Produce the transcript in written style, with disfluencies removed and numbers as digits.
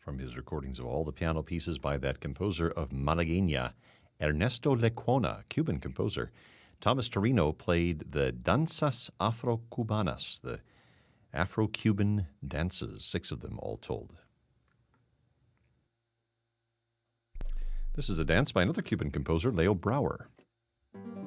from his recordings of all the piano pieces by that composer of Malagueña, Ernesto Lecuona, Cuban composer. Thomas Torino played the Danzas Afro-Cubanas, the Afro-Cuban dances, 6 of them all told. This is a dance by another Cuban composer, Leo Brouwer.